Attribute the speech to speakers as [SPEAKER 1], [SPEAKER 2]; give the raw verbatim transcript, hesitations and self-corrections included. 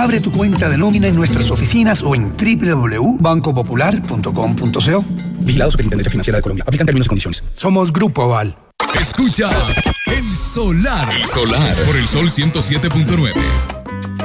[SPEAKER 1] Abre tu cuenta de nómina en nuestras oficinas o en doble u doble u doble u punto banco popular punto com punto co. Vigilado Superintendencia Financiera de Colombia. Aplican términos y condiciones. Somos Grupo Aval.
[SPEAKER 2] Escucha El Solar. El Solar. Por el Sol ciento siete punto nueve.